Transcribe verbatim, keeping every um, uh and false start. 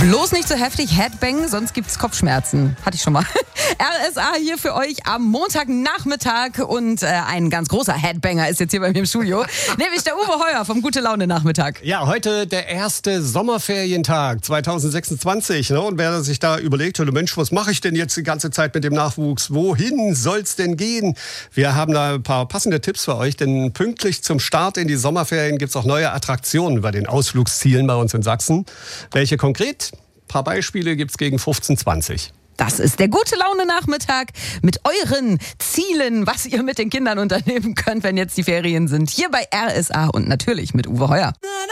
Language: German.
Bloß nicht so heftig Headbang, sonst gibt's Kopfschmerzen. Hatte ich schon mal. R S A hier für euch am Montagnachmittag und äh, ein ganz großer Headbanger ist jetzt hier bei mir im Studio, nämlich der Uwe Heuer vom Gute-Laune-Nachmittag. Ja, heute der erste Sommerferientag zwanzig sechsundzwanzig. Ne? Und wer sich da überlegt, Mensch, was mache ich denn jetzt die ganze Zeit mit dem Nachwuchs? Wohin soll's denn gehen? Wir haben da ein paar passende Tipps für euch, denn pünktlich zum Start in die Sommerferien gibt's auch neue Attraktionen bei den Ausflugszielen bei uns in Sachsen. Welche konkret? Ein paar Beispiele gibt's gegen fünfzehn Uhr zwanzig. Das ist der Gute-Laune-Nachmittag mit euren Zielen, was ihr mit den Kindern unternehmen könnt, wenn jetzt die Ferien sind. Hier bei R S A und natürlich mit Uwe Heuer.